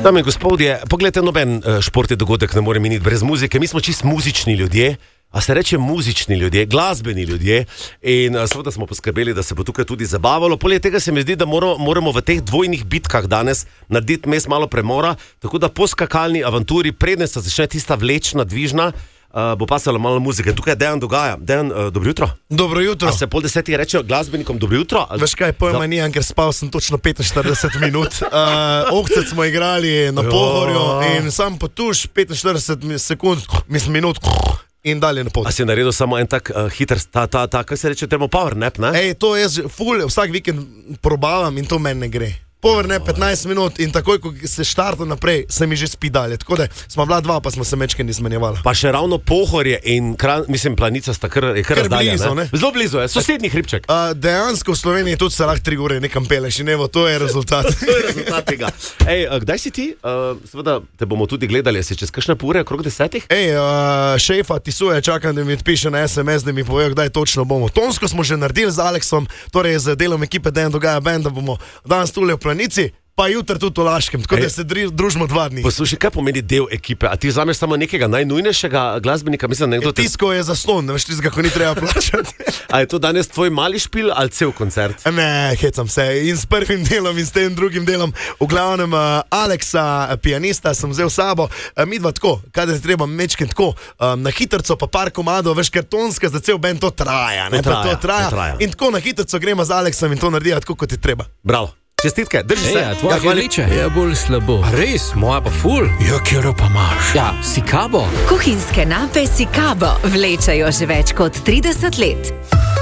Dame in gospodje, poglejte, noben športni dogodek ne more miniti brez muzike. Mi smo čisto muzični ljudje, a se reče muzični ljudje, glasbeni ljudje. In seveda smo poskrbeli, da se bo tukaj tudi zabavalo. Poleg tega se mi zdi, da moramo v teh dvojnih bitkah danes narediti mes malo premora, tako da po skakalni avanturi, preden se začne tista vlečna, dvižna, bo pasalo malo muzike. Tukaj Dejan dogaja. Dejan, dobro jutro. Dobro jutro. A se pol 10 rečejo glasbenikom dobro jutro? Veš kaj, pojma nijem, ker spal sem točno 45 minut. Ohcet smo igrali na Pohorju in sam potuš 45 sekund, minut in dalje na pot. A si naredil samo en tak hiter, kaj se reče, temo power nap, ne? Ej, to jaz vsak vikend probavam in to meni ne gre. Power nap 15 minut in takoj, ko se štarta naprej, se mi že spi dalje. Tako da smo bila dva, pa smo se mečke izmenjevali. Pa še ravno Pohorje in Planica sta kar razdalje, ne? Zelo blizu je, sosednji hribček. Dejansko v Sloveniji tudi se lahko 3 ure nekam peleš in evo, to je rezultat. To je rezultat tega. Ej, kdaj si ti? Seveda te bomo tudi gledali, si čez kakšne ure, okrog 10? Ej, šefa Tisuje, čakam, da mi odpiše na SMS, da mi povejo, kdaj točno bomo. Tonsko smo že naredili z Aleksom, torej z delom ekipe Dejan dogaja band, da bomo danes tule v Planici, pa jutri tudi v Laškem, tako da se družimo 2 dni. Poslušaj, kaj pomeni del ekipe? A ti vzameš samo nekega najnujnejšega glasbenika? Mislim, nekdo Tisko je zaslon, veš, tistega, ko ni treba plačati. A je to danes tvoj mali špil ali cel koncert? Ne, hecam se. In s prvim delom in s tem drugim delom. V glavnem Aleksa, pianista, sem vzel sabo. Midva tako, kadar treba mečken tako, na hitrco pa par komadov, veš, ker tonska za cel band to traja. To traja. In tako na hitrco gremo z Aleksom in to naredijo tako, kot je treba. Bravo. Čestitke, drži se. Tvoja hvaliče je bolj slabo. Res, moja pa ful. Ja, kjero pa imaš. Ja, Sikabo. Kuhinjske nape Sikabo vlečajo že več kot 30 let.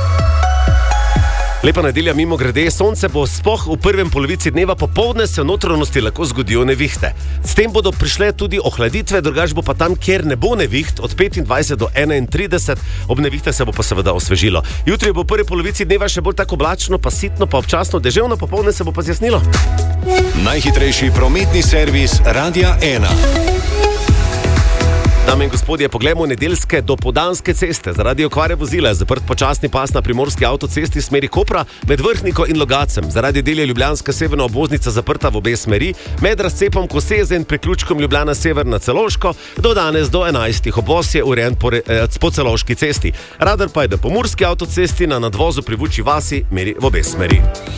Lepa nedelja mimo grede, sonce bo sploh v prvem polovici dneva, popoldne se v notranjosti lahko zgodijo nevihte. S tem bodo prišle tudi ohladitve, drugače bo pa tam, kjer ne bo neviht, od 25 do 31, ob nevihtah se bo pa seveda osvežilo. Jutri bo v prvi polovici dneva še bolj tako oblačno, pa sitno, pa občasno deževno, popoldne se bo pa zjasnilo. Najhitrejši prometni servis Radia 1. Dame in gospodje, poglejmo nedeljske dopoldanske ceste. Zaradi okvare vozila je zaprt počasni pas na primorski avtocesti v smeri Kopra med Vrhniko in Logacem. Zaradi del je ljubljanska severna obvoznica zaprta v obe smeri, med razcepom Koseze in priključkom Ljubljana Sever na Celovško do danes do 11. Obvoz je urejen po Celovški cesti. Radar pa je, da po Murski avtocesti na nadvozu pri Vučji vasi meri v obe smeri.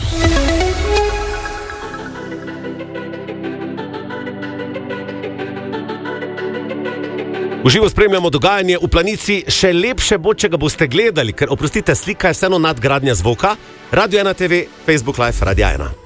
V živo spremljamo dogajanje v Planici, še lepše bo, če ga boste gledali, ker, oprostite, slika je vseeno nadgradnja zvoka. Radio 1 TV, Facebook Live, Radio 1.